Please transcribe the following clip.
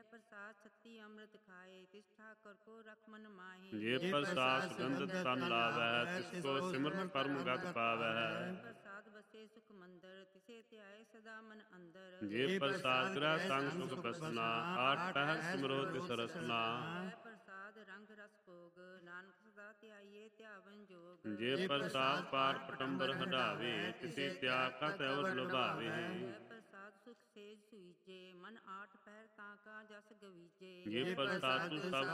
ਪ੍ਰਸਾਦ ਛੱਤੀ ਅੰਮ੍ਰਿਤ ਖਾਏ, ਤਿਸ ਠਾਕੁਰ ਕੋ ਰਖ ਮਨ ਮਾਹੀ। ਜੇ ਪ੍ਰਸਾਦ ਸੁਗੰਧਿਤ ਤਨ ਲਾਵੈ, ਤਿਸ ਕੋ ਸਿਮਰਤ ਪਰਮ ਗਤ ਪਾਵੈ। ਪ੍ਰਸਾਦ ਬਸੇ ਸੁਖ ਮੰਦਰ, ਤਿਸੇ ਧਿਆਏ ਸਦਾ ਮਨ ਅੰਦਰ। ਜੇ ਪ੍ਰਸਾਦ ਗ੍ਰਹਿ ਸੰਗ ਸੁਖ ਬਸਨਾ, ਆਠ ਪਹਿਰ ਸਿਮਰੋ ਤਿਸ ਰਸਨਾ। ਪ੍ਰਸਾਦ ਰੰਗ ਰਸ ਭੋਗ, ਨਾਨਕ ਸਦਾ ਧਿਆਈਏ ਧਿਆਵਨ ਜੋਗ। ਜੇ ਪ੍ਰਸਾਦ ਪਾਰ ਪਟੰਬਰ ਹਟਾਵੇ, ਤਿਸੇ ਤਿਆਗ ਕਤ ਅਵਰ ਲੁਭਾਵੇ। ਪ੍ਰਸਾਦ ਸੁਖ ਸੇਜ ਸੁਈਜੇ, ਮਨ ਆਠ ਪਹਿਰ ਤਾਂ ਕਾ ਜਸ ਗਵੀਜੇ। ਜੇ ਪ੍ਰਸਾਦ ਸਭ